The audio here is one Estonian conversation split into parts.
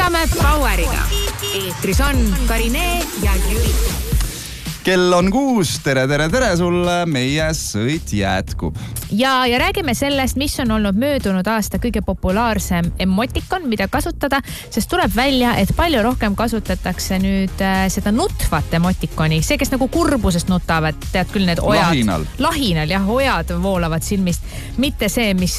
nutame Poweriga. Eetris on Karine ja Jüri. Kell on 6. Tere sulle. Meie sõit jätkub. Ja räägime sellest, mis on olnud möödunud aasta kõige populaarsem emotikon, mida kasutada, sest tuleb välja, et palju rohkem kasutatakse nüüd seda nutvat emotikoni. See, kes nagu kurbusest nutavad, tead küll need ojad. Lahinal, jah, ojad voolavad silmist. Mitte see, mis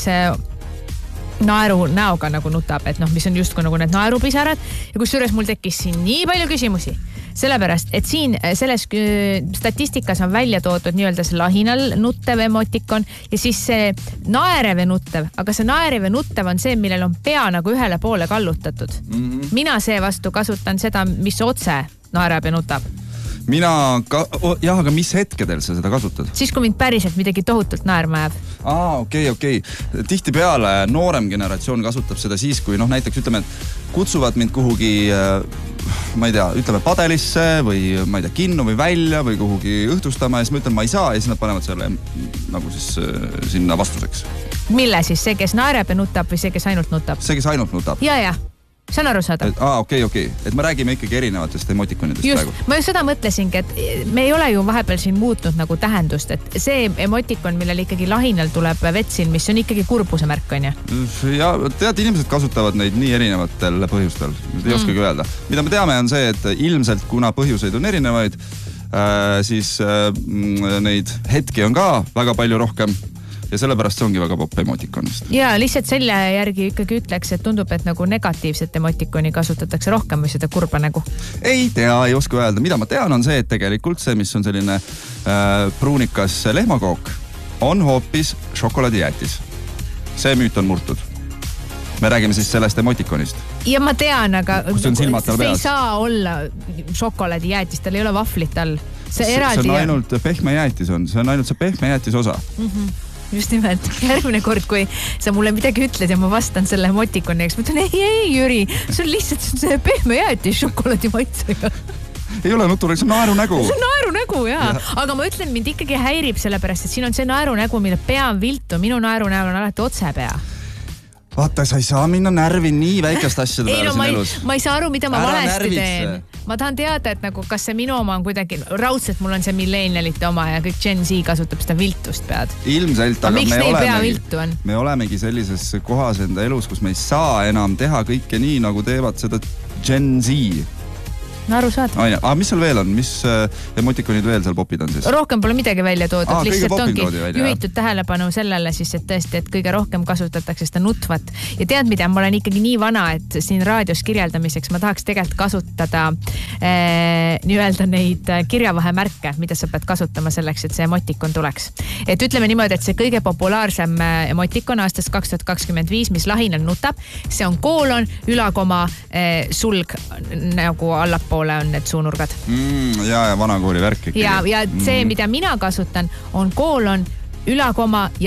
naeru näoga nagu nutab, et mis on justkui nagu need naerupisarad. Ja kusjuures mul tekkis siin nii palju küsimusi. Sellepärast, et siin selles statistikas on välja toodud nii-öelda see lahinal nuttev emotikon ja siis see naerev ja nuttev. Aga see naerev ja nuttev on see, millel on pea nagu ühele poole kallutatud. Mina seevastu kasutan seda, mis otse naereb ja nutab. Aga mis hetkedel sa seda kasutad? Siis, kui mind päriselt midagi tohutult naerma jääb. Okei. Tihtipeale noorem generatsioon kasutab seda siis, kui näiteks ütleme, et kutsuvad mind kuhugi, ma ei tea, ütleme padelisse või ma ei tea, kinnu või välja või kuhugi õhtustama ja siis ma ütlen, ma ei saa ja siis nad panevad selle nagu siis sinna vastuseks. Mille siis? See, kes naereb ja nutab või see, kes ainult nutab? See, kes ainult nutab. Ja. See on aru saada. Okei. Et me räägime ikkagi erinevatest emotikonidest praegu. Ma just seda mõtlesingi, et me ei ole ju vahepeal siin muutnud nagu tähendust, et see emotikon, millel ikkagi lahinal tuleb vetsin, mis on ikkagi kurbuse märk, on ju? Ja tead, inimesed kasutavad neid nii erinevatel põhjustel. Ei oskagi öelda. Mida me teame on see, et ilmselt kuna põhjuseid on erinevaid, siis neid hetki on ka väga palju rohkem. Ja sellepärast see ongi väga popp emotikonist. Ja lihtsalt selle järgi ikkagi ütleks, et tundub, et nagu negatiivset emotikoni kasutatakse rohkem või seda kurba nägu. Ei tea, ei oska öelda. Mida ma tean on see, et tegelikult see, mis on selline pruunikas lehmakook, on hoopis šokolaadijäätis. See müüt on murtud. Me räägime siis sellest emotikonist. Ja ma tean, aga see ei saa olla šokolaadijäätis, tal ei ole vahvlit all. See on ainult pehme jäätis on. See on ainult see pehme jäätis osa. Just nimelt. Järgmine kord, kui sa mulle midagi ütled ja ma vastan selle emotikoni, eks ma ütlen, ei, Jüri, see on lihtsalt see pehme jäätis šokolaadi maitsega. Ei ole nutureg, see on naerunägu. See on naerunägu, jaa. Aga ma ütlen, mind ikkagi häirib sellepärast, et siin on see naerunägu, mille pea on viltu. Minu naerunägu on alati otse pea. Vaata, sa ei saa minna närvi nii väikest asjade peale siin elus. Ma ei saa aru, mida ma valesti teen. Ma tahan teada, et nagu, kas see minu oma on kuidagi raudselt, mul on see millennialite oma ja kõik Gen Z kasutab seda viltust pead. Ilmselt, aga miks neil pea viltu on? Me olemegi sellises kohas enda elus, kus me ei saa enam teha kõike nii, nagu teevad seda Gen Z. No aru saad. Mis seal veel on? Mis emotikonid veel seal popid on siis? Rohkem pole midagi välja toodud. Lihtsalt ongi juhitud tähelepanu sellele siis, et tõesti, et kõige rohkem kasutatakse seda nutvat. Ja tead mida, ma olen ikkagi nii vana, et siin raadios kirjeldamiseks ma tahaks tegelikult kasutada nii-öelda neid kirjavahemärke, mida sa pead kasutama selleks, et see emotikon tuleks. Et ütleme niimoodi, et see kõige populaarsem emotikon aastast 2025, mis lahinal nutab, see on koolon, ülakoma, sulg nagu allapoole on need suunurgad. Ja vanakooli värk ikkagi. Ja see, mida mina kasutan, on koolon, ülakoma ja